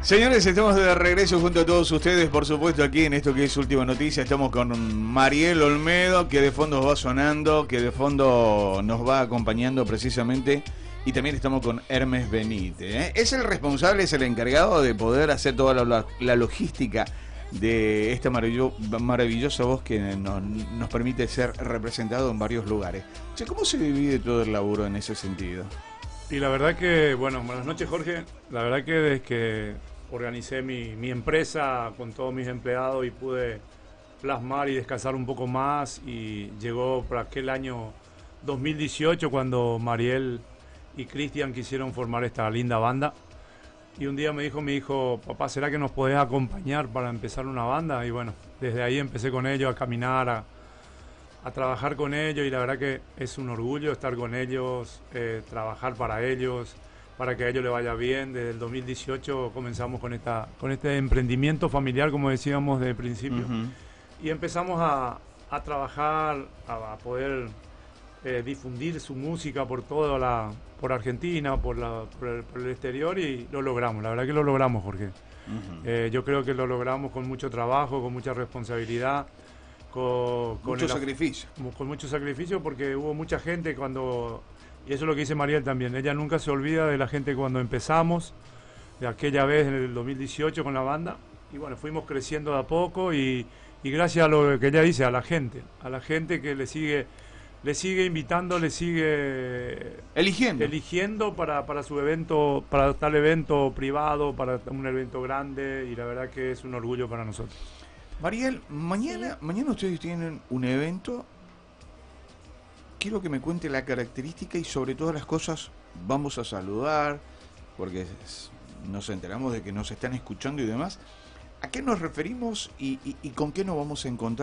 Señores, estamos de regreso junto a todos ustedes, por supuesto, aquí en esto que es Última Noticia. Estamos con Mariel Olmedo, que de fondo va sonando, que de fondo nos va acompañando precisamente. Y también estamos con Hermes Benítez, ¿eh? Es el responsable, es el encargado de poder hacer toda la logística de esta maravillosa voz que nos permite ser representado en varios lugares. Che, ¿cómo se divide todo el laburo en ese sentido? Y la verdad que, bueno, buenas noches, Jorge. La verdad que desde que organicé mi empresa con todos mis empleados y pude plasmar y descansar un poco más, y llegó por aquel año 2018 cuando Mariel y Cristian quisieron formar esta linda banda. Y un día me dijo mi hijo: papá, ¿será que nos podés acompañar para empezar una banda? Y bueno, desde ahí empecé con ellos a caminar, a trabajar con ellos, y la verdad que es un orgullo estar con ellos, trabajar para ellos, para que a ellos les vaya bien. Desde el 2018 comenzamos con este emprendimiento familiar, como decíamos desde el principio, y empezamos a trabajar, a poder difundir su música por por Argentina, por el exterior, y lo logramos. La verdad que lo logramos, Jorge. Yo creo que lo logramos con mucho trabajo, con mucha responsabilidad. Con mucho sacrificio, porque hubo mucha gente y eso es lo que dice Mariel también, ella nunca se olvida de la gente cuando empezamos, de aquella vez en el 2018 con la banda, y bueno, fuimos creciendo de a poco, y gracias a lo que ella dice, a la gente que le sigue invitando, le sigue eligiendo para su evento, para tal evento privado, para un evento grande, y la verdad que es un orgullo para nosotros. Mariel, mañana ustedes tienen un evento. Quiero que me cuente la característica y sobre todas las cosas vamos a saludar, porque nos enteramos de que nos están escuchando y demás. ¿A qué nos referimos y con qué nos vamos a encontrar?